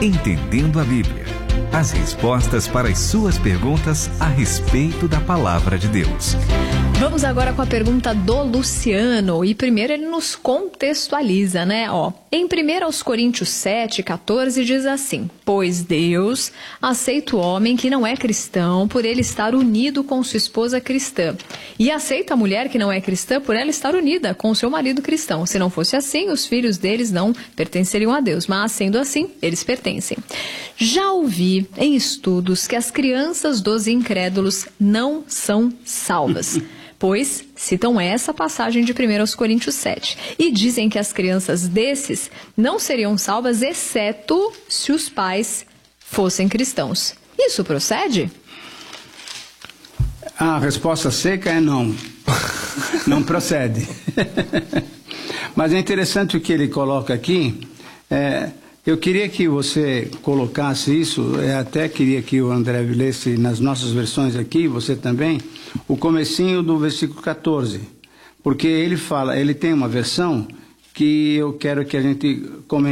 Entendendo a Bíblia. As respostas para as suas perguntas a respeito da Palavra de Deus. Vamos agora com a pergunta do Luciano. E primeiro ele nos contextualiza, né? Em 1 Coríntios 7,14 diz assim: pois Deus aceita o homem que não é cristão por ele estar unido com sua esposa cristã. E aceita a mulher que não é cristã por ela estar unida com seu marido cristão. Se não fosse assim, os filhos deles não pertenceriam a Deus. Mas, sendo assim, eles pertencem. Já ouvi em estudos que as crianças dos incrédulos não são salvas. Pois citam essa passagem de 1 Coríntios 7 e dizem que as crianças desses não seriam salvas, exceto se os pais fossem cristãos. Isso procede? A resposta seca é não. Não procede. Mas é interessante o que ele coloca aqui. Eu queria que você colocasse isso, até queria que o André lesse nas nossas versões aqui, você também, o comecinho do versículo 14. Porque ele fala, ele tem uma versão que eu quero que a gente comente.